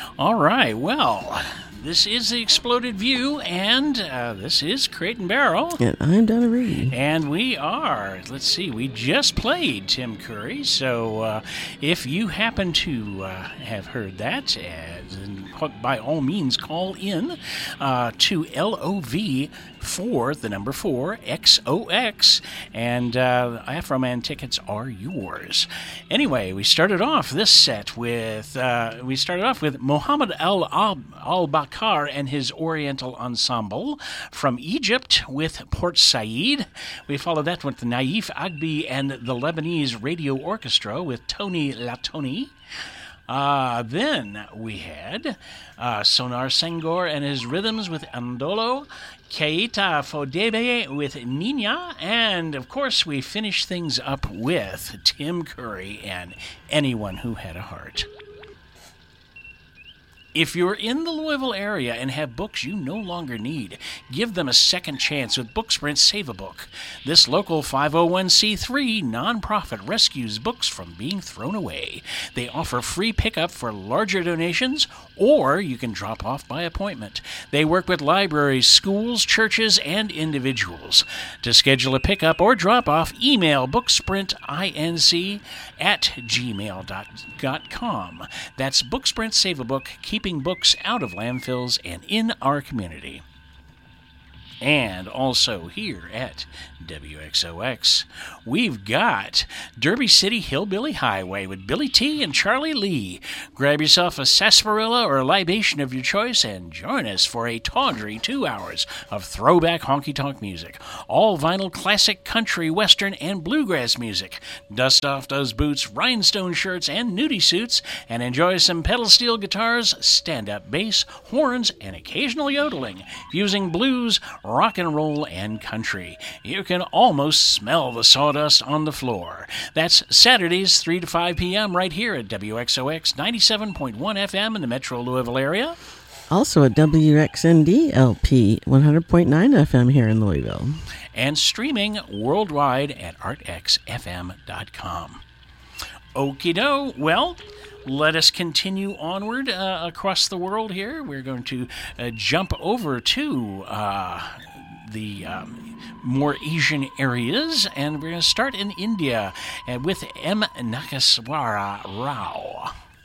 All right, well, this is the Exploded View, and this is Crate & Barrel. And I'm Donna Reed. And we we just played Tim Curry, so if you happen to have heard that, by all means call in to LOV4, the number 4, XOX, and Afroman tickets are yours. Anyway, we started off this set with Mohammed Al-Bakar and his Oriental Ensemble from Egypt with Port Said. We followed that with Naif Agbi and the Lebanese Radio Orchestra with Tony Latoni. Then we had Sonar Senghor and his Rhythms with Andolo, Keita Fodebe with Nina, and of course we finished things up with Tim Curry and Anyone Who Had a Heart. If you're in the Louisville area and have books you no longer need, give them a second chance with Booksprint Save a Book. This local 501c3 nonprofit rescues books from being thrown away. They offer free pickup for larger donations, or you can drop off by appointment. They work with libraries, schools, churches, and individuals. To schedule a pickup or drop off, email booksprintinc@gmail.com. That's Booksprint Save a Book, keeping books out of landfills and in our community. And also here at WXOX, we've got Derby City Hillbilly Highway with Billy T and Charlie Lee. Grab yourself a sarsaparilla or a libation of your choice and join us for a tawdry 2 hours of throwback honky-tonk music. All vinyl classic country, western, and bluegrass music. Dust off those boots, rhinestone shirts, and nudie suits, and enjoy some pedal steel guitars, stand-up bass, horns, and occasional yodeling, fusing blues, rock and roll, and country. You can almost smell the sawdust on the floor. That's Saturdays 3 to 5 p.m. right here at WXOX 97.1 FM in the Metro Louisville area. Also at WXND LP 100.9 FM here in Louisville. And streaming worldwide at artxfm.com. Okie doke. Well, let us continue onward across the world here. We're going to jump over to the more Asian areas, and we're going to start in India with M. Nageswara Rao.